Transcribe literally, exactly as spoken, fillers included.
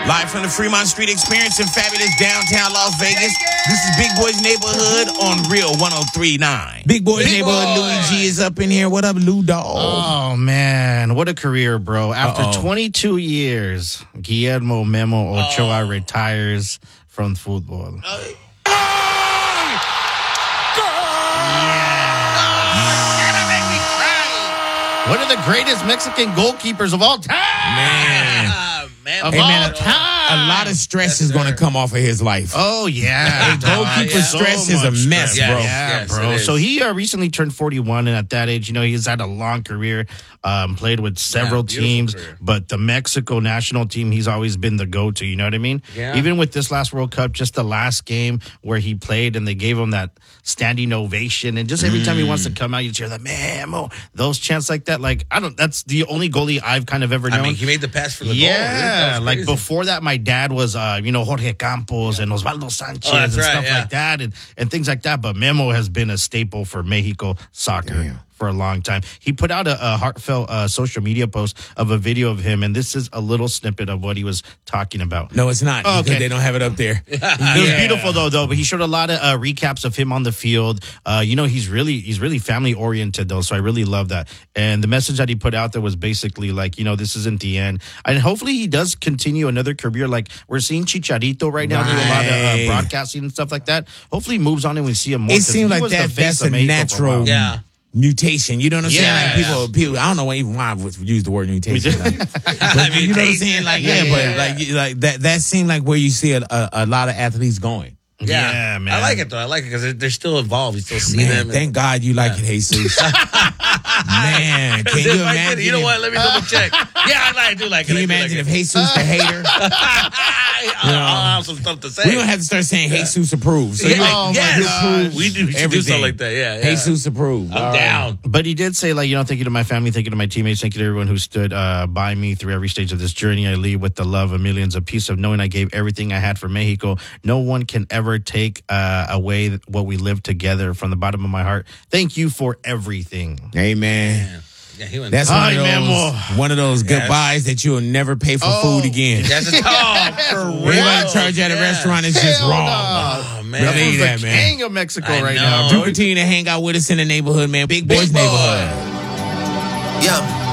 Live from the Fremont Street Experience in fabulous downtown Las Vegas. This is Big Boy's Neighborhood on Real one oh three point nine. Big Boy's Big Neighborhood, boy. Louis G is up in here. What up, Lou Dog? Oh, man. What a career, bro. After Uh-oh. twenty-two years, Guillermo Memo Ochoa Uh-oh. retires from football. Uh, One of the greatest Mexican goalkeepers of all time. Man. Man, Of Hey, all man, time. a lot of stress is going to come off of his life. Oh, yeah. Goalkeeper Yeah. stress So is a much mess, stress. bro. Yeah, Yes, bro. it is. So he uh, recently turned forty-one, and at that age, you know, he's had a long career, um, played with several beautiful teams, career. but the Mexico national team, he's always been the go-to, you know what I mean? Yeah. Even with this last World Cup, just the last game where he played and they gave him that standing ovation, and just every time he wants to come out, you hear that, man, Mo, those chants like that, like, I don't, that's the only goalie I've kind of ever known. I mean, he made the pass for the Yeah, goal. like before that, my dad was, uh, you know, Jorge Campos and Osvaldo Sanchez Oh, that's and right, stuff yeah. like that, and, and things like that. But Memo has been a staple for Mexico soccer. Damn. For a long time. He put out a, a heartfelt uh, social media post of a video of him, and this is a little snippet of what he was talking about. No, it's not. Oh, Because okay. they don't have it up there. It was beautiful though, though. But he showed a lot of uh, recaps of him on the field. Uh, you know, he's really he's really family oriented though, so I really love that. And the message that he put out there was basically like, you know, this isn't the end, and hopefully he does continue another career. Like we're seeing Chicharito right now do a lot of Right. uh, broadcasting and stuff like that. Hopefully he moves on and we see him more. It 'cause seems he like was the that. face That's of a Mexico for a natural while. Yeah. mutation. You know what I'm saying? Yeah. Like people, people. I don't know even why I would use the word mutation. Like, but you know what I'm saying? Like yeah, Yeah, but yeah. like you- like that. That seemed like where you see a, a, a lot of athletes going. Yeah. Yeah, man. I like it, though. I like it because they're, they're still involved. You still see Man, them. thank God you like it, Jesus. Man, can you imagine? You know if- what? Let me double check. Yeah, I, like, I do like it. Can you I do imagine like if Jesus the hater? I, I'll, I'll have some stuff to say. We don't have to start saying Jesus approves. So Yeah, you like, oh, yes. you approve We do- we should do everything. something like that. Yeah, yeah. Jesus approves. I'm down. But he did say, like, you know, thank you to my family, thank you to my teammates, thank you to everyone who stood uh, by me through every stage of this journey. I leave with the love of millions, a peace of knowing I gave everything I had for Mexico. No one can ever take uh, away what we lived together from the bottom of my heart. Thank you for everything. Amen. Yeah, he went. That's Ay, one of Memo. those, one of those Yes. goodbyes that you'll never pay for Oh. food again. That's a oh, for real. Everybody charge at a Yeah. restaurant is just Hell wrong. no. Oh man, Believe He's that, the man. king of Mexico I right know. now. Do bro. continue to hang out with us in the neighborhood, man. Big Boys Big boy. Neighborhood. Yeah.